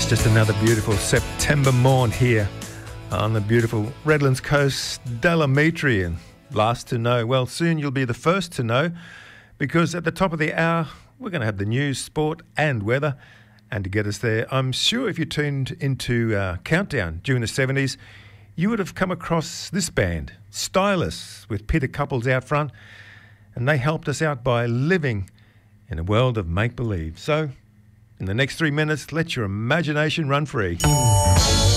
Just another beautiful September morn here on the beautiful Redlands Coast, Delamitri. And last to know, well, soon you'll be the first to know, because at the top of the hour, we're going to have the news, sport and weather. And to get us there, I'm sure if you tuned into Countdown during the 70s, you would have come across this band, Stylus, with Peter Couples out front. And they helped us out by living in a world of make-believe. So in the next 3 minutes, let your imagination run free.